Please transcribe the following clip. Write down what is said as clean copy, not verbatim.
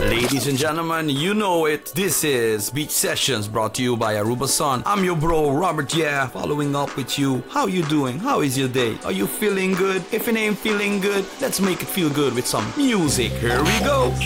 Ladies and gentlemen, you know it. This is Beach Sessions brought to you by Aruba Sun. I'm your bro, Robert Yeah, following up with you. How you doing? How is your day? Are you feeling good? If it ain't feeling good, let's make it feel good with some music. Here we go.